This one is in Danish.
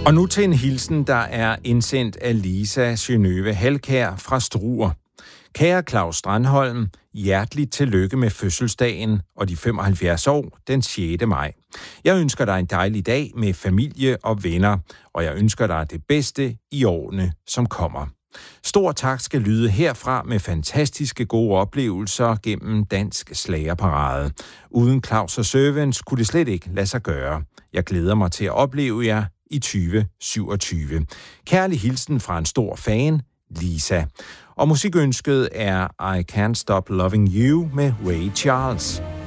Og nu til en hilsen, der er indsendt af Lisa Sjønøve Halkær fra Struer. Kære Claus Strandholm, hjerteligt tillykke med fødselsdagen og de 75 år den 6. maj. Jeg ønsker dig en dejlig dag med familie og venner, og jeg ønsker dig det bedste i årene, som kommer. Stor tak skal lyde herfra med fantastiske gode oplevelser gennem Dansk Slagerparade. Uden Claus og Servants kunne det slet ikke lade sig gøre. Jeg glæder mig til at opleve jer i 2027. Kærlig hilsen fra en stor fan, Lisa. Og musikønsket er I Can't Stop Loving You med Ray Charles.